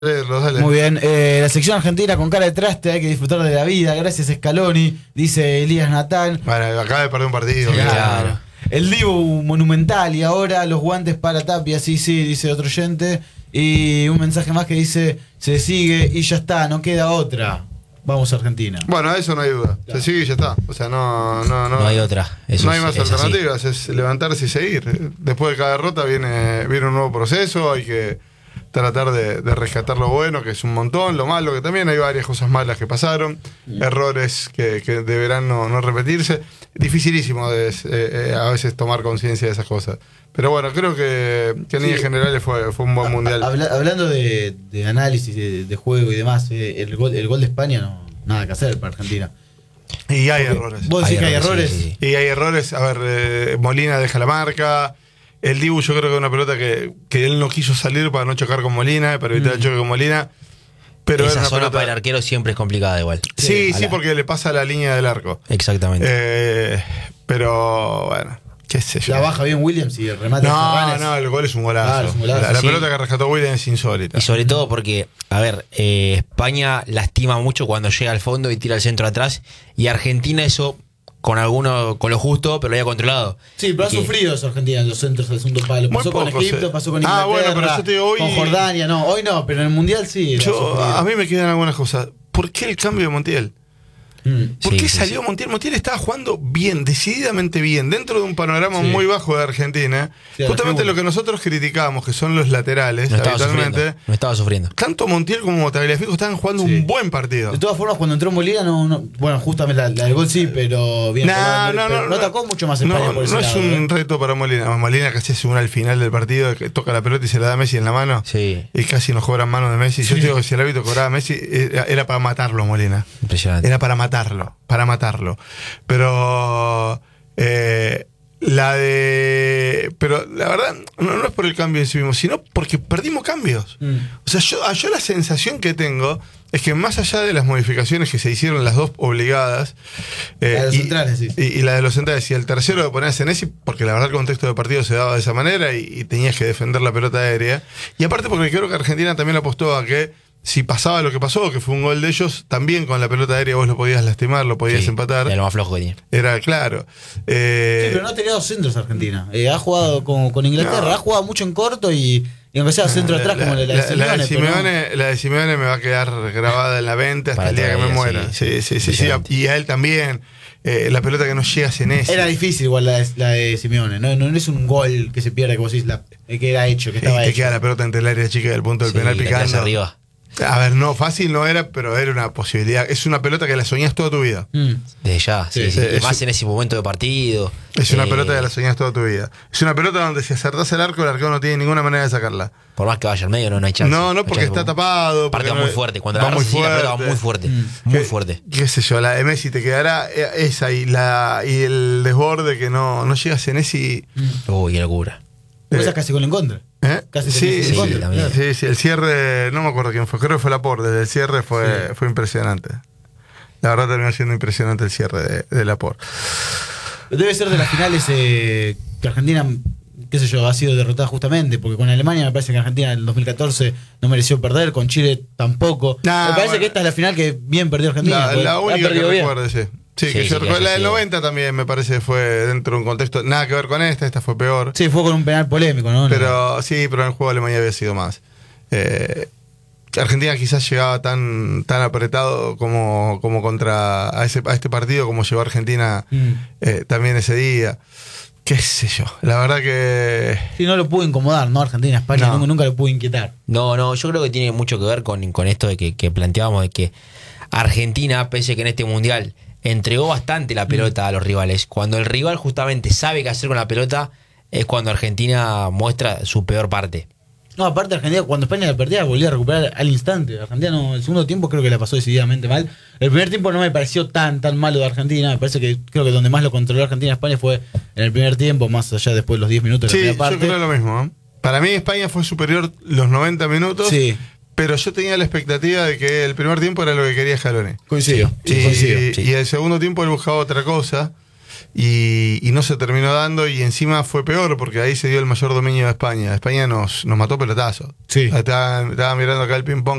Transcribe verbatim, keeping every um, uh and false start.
Muy bien, eh, la sección argentina con cara de traste, hay que disfrutar de la vida, gracias Scaloni, dice Elías Natal. Bueno, acaba de perder un partido. Claro. Claro. El Dibu monumental y ahora los guantes para Tapia, sí, sí, dice otro oyente. Y un mensaje más que dice, se sigue y ya está, no queda otra. Vamos a Argentina. Bueno, eso no hay duda. Claro. Se sigue y ya está. O sea, no, no, no, no hay otra. Eso no hay es, más es alternativas. así. Es levantarse y seguir. Después de cada derrota viene, viene un nuevo proceso. Hay que tratar de, de rescatar lo bueno, que es un montón, lo malo, que también hay varias cosas malas que pasaron, mm. errores que, que deberán no, no repetirse. Dificilísimo de, eh, eh, a veces tomar conciencia de esas cosas. Pero bueno, creo que, que en sí. líneas generales fue, fue un buen mundial. Habla, hablando de, de análisis, de, de juego y demás, eh, el, gol, el gol de España no nada que hacer para Argentina. Y hay Porque errores. ¿Vos decís hay que hay errores? Sí, sí. Y hay errores. A ver, eh, Molina deja la marca. El Dibu yo creo que es una pelota que, que él no quiso salir para no chocar con Molina, para evitar mm. el choque con Molina. Pero esa una zona pelota... para el arquero siempre es complicada igual. Sí, sí, sí la... porque le pasa la línea del arco. Exactamente. Eh, pero bueno, qué sé yo. La baja bien Williams y el remate. No, no, el gol es un golazo. Ah, es un golazo. La, la sí. pelota que rescató Williams es insólita. Y sobre todo porque, a ver, eh, España lastima mucho cuando llega al fondo y tira el centro atrás. Y Argentina eso... con alguno, con lo justo, pero lo había controlado. Sí, pero ha sufrido eso Argentina en los centros del segundo palo. Pasó con Egipto, sé. pasó con Inglaterra, ah, bueno, pero yo te digo, hoy, con Jordania, no, hoy no, pero en el Mundial sí. Yo, a mí me quedan algunas cosas. ¿Por qué el cambio de Montiel? Mm. ¿Por sí, qué sí, salió sí. Montiel? Montiel estaba jugando bien, decididamente bien, dentro de un panorama sí. muy bajo de Argentina. Sí, justamente lo que nosotros criticamos, que son los laterales, no estaba habitualmente. Sufriendo, no estaba sufriendo. Tanto Montiel como Tagliafico estaban jugando sí. un buen partido. De todas formas, cuando entró Molina, no, no bueno, justamente la, la del gol sí, pero bien. Nah, pero, no, pero no, no atacó mucho más España no, por ese No lado, es un ¿eh? reto para Molina. Molina casi hace una al final del partido, que toca la pelota y se la da a Messi en la mano. Sí. Y casi nos cobran mano de Messi. Yo sí. digo que si el árbitro cobraba a Messi, era, era para matarlo, Molina. Impresionante. Era para matarlo, para matarlo. Pero eh, la de pero la verdad no, no es por el cambio en sí mismo, sino porque perdimos cambios. Mm. O sea, yo, yo la sensación que tengo es que más allá de las modificaciones que se hicieron, las dos obligadas, eh, la de los y, centrales, sí. y, y la de los centrales, y el tercero de poner a Senesi, porque la verdad el contexto de partido se daba de esa manera y, y tenías que defender la pelota aérea. Y aparte porque creo que Argentina también apostó a que si pasaba lo que pasó, que fue un gol de ellos, también con la pelota aérea vos lo podías lastimar, lo podías sí, empatar. Era lo más flojo que tenía. Era claro. Eh, sí, pero no ha tenido centros Argentina. Eh, ha jugado con, con Inglaterra, no. ha jugado mucho en corto y, y aunque sea centro la, atrás la, como la, la, la, la de Simeone. La de Simeone, no. la de Simeone me va a quedar grabada en la mente hasta Para el día que me ella, muera. Sí, sí, sí. sí, sí y a él también. Eh, la pelota que no llega a Senesi. Era difícil igual la de, la de Simeone. No, no es un gol que se pierde, como decís, la, que era hecho, que estaba y te hecho. queda la pelota entre el área chica y el punto del sí, penal picando. Arriba. A ver, no, fácil no era, pero era una posibilidad. Es una pelota que la soñás toda tu vida. Mm. Desde ya, sí, sí, sí. Es, y más en ese momento de partido. Es una eh, pelota que la soñás toda tu vida. Es una pelota donde si acertás el arco, el arquero no tiene ninguna manera de sacarla. Por más que vaya al medio, no, no hay chance. No, no, porque chance, está tapado. Aparte va no, muy fuerte. Cuando va la muy fuerte. fuerte. La va muy fuerte. Mm. Muy ¿Qué, fuerte. Qué sé yo, la de Messi te quedará esa y la y el desborde que no, no llega a Senesi. Mm. Uy, qué locura. Eh, esa casi con el en contra. ¿Eh? Casi sí, sí, sí, sí, sí, el cierre, no me acuerdo quién fue, creo que fue Laporte, desde el cierre fue, sí. fue impresionante. La verdad terminó siendo impresionante el cierre de, de Laporte. Debe ser de las finales eh, que Argentina, qué sé yo, ha sido derrotada justamente, porque con Alemania me parece que Argentina en el dos mil catorce no mereció perder, con Chile tampoco. Nah, me parece bueno. que esta es la final que bien perdió Argentina. La, la única que bien. recuerde, sí. Sí, sí, que sí, yo recuerdo. La del noventa también me parece que fue dentro de un contexto. Nada que ver con esta, esta fue peor. Sí, fue con un penal polémico, ¿no? Pero sí, pero en el juego de Alemania había sido más. Eh, Argentina quizás llegaba tan tan apretado como, como contra a, ese, a este partido, como llegó Argentina mm. eh, también ese día. Qué sé yo, la verdad que... Sí, no lo pudo incomodar, ¿no? Argentina, España no. nunca, nunca lo pudo inquietar. No, no, yo creo que tiene mucho que ver con, con esto de que, que planteábamos de que Argentina, pese que en este mundial entregó bastante la pelota a los rivales. Cuando el rival justamente sabe qué hacer con la pelota, es cuando Argentina muestra su peor parte. No, aparte Argentina, cuando España la perdía, volvía a recuperar al instante. Argentina, no, el segundo tiempo creo que la pasó decididamente mal. El primer tiempo no me pareció tan tan malo de Argentina. Me parece que creo que donde más lo controló Argentina España fue en el primer tiempo, más allá después de los diez minutos de sí, la primera parte. Sí, yo creo lo mismo. ¿eh? Para mí España fue superior los noventa minutos. Sí. Pero yo tenía la expectativa de que el primer tiempo era lo que quería Scaloni. Coincido. Y, sí, coincido y, sí. y el segundo tiempo él buscaba otra cosa. y, y no se terminó dando, y encima fue peor porque ahí se dio el mayor dominio de España. España nos, nos mató pelotazo. Sí. Estaba, estaba mirando acá el ping-pong